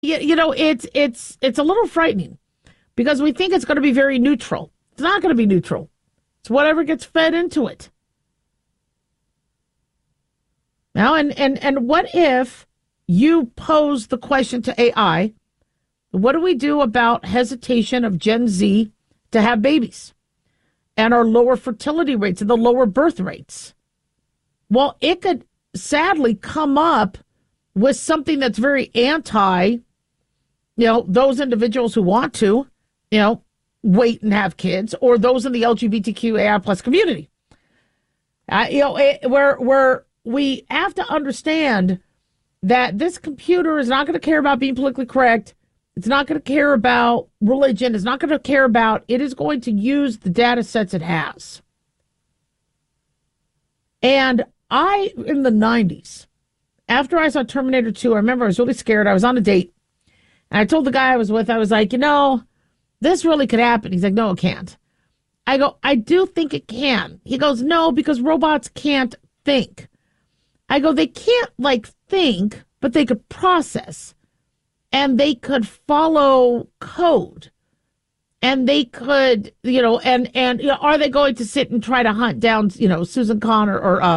It's a little frightening because we think it's going to be very neutral. It's not going to be neutral. It's whatever gets fed into it. Now, and what if you pose the question to AI, what do we do about hesitation of Gen Z to have babies and our lower fertility rates and the lower birth rates? Well, it could sadly come up with something that's very anti, those individuals who want to, wait and have kids, or those in the LGBTQAI plus community. Where we have to understand that this computer is not going to care about being politically correct. It's not going to care about religion. It's not going to care about, it is going to use the data sets it has. And in the 90s, after I saw Terminator 2, I remember I was really scared. I was on a date. And I told the guy I was with, I was like, this really could happen. He's like, no, it can't. I go, I do think it can. He goes, no, because robots can't think. I go, they can't think, but they could process. And they could follow code. And they could, are they going to sit and try to hunt down, Susan Connor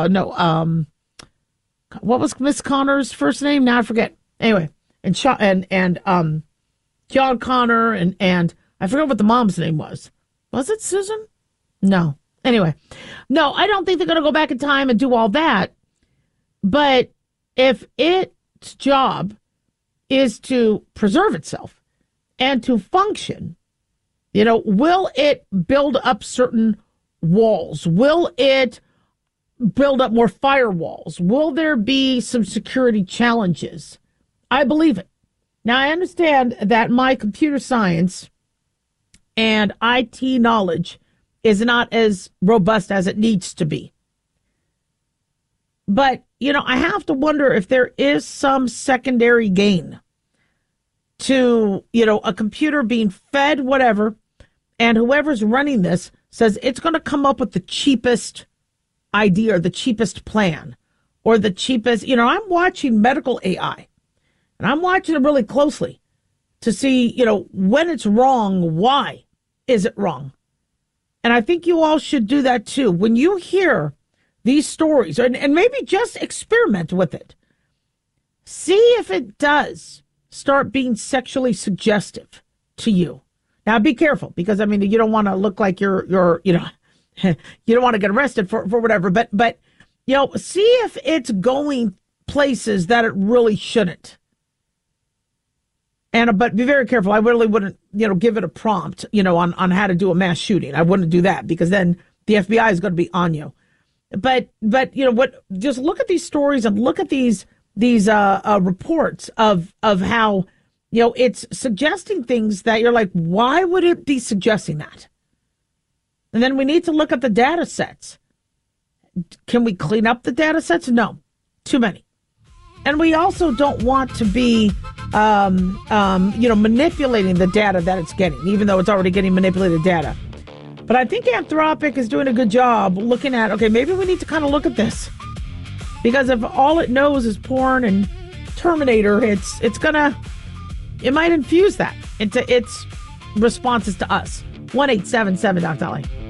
what was Miss Connor's first name? Now I forget. Anyway, and John Connor and I forget what the mom's name was. Was it Susan? No. Anyway, no, I don't think they're going to go back in time and do all that. But if its job is to preserve itself and to function, will it build up certain walls? Will it build up more firewalls? Will there be some security challenges? I believe it. Now, I understand that my computer science and IT knowledge is not as robust as it needs to be. But, I have to wonder if there is some secondary gain to, a computer being fed whatever, and whoever's running this says it's going to come up with the cheapest idea or the cheapest plan or the cheapest, I'm watching medical AI and I'm watching it really closely to see, when it's wrong, why is it wrong? And I think you all should do that too. When you hear these stories, and maybe just experiment with it, see if it does start being sexually suggestive to you. Now, be careful because, you don't want to look like you're you don't want to get arrested for whatever. But see if it's going places that it really shouldn't. But be very careful. I really wouldn't, give it a prompt, on how to do a mass shooting. I wouldn't do that because then the FBI is going to be on you. But just look at these stories and look at these reports of how, it's suggesting things that you're like, why would it be suggesting that? And then we need to look at the data sets. Can we clean up the data sets? No, too many. And we also don't want to be, manipulating the data that it's getting, even though it's already getting manipulated data. But I think Anthropic is doing a good job looking at, okay, maybe we need to kind of look at this. Because if all it knows is porn and Terminator, it might infuse that into its responses to us. 1-877-Dr.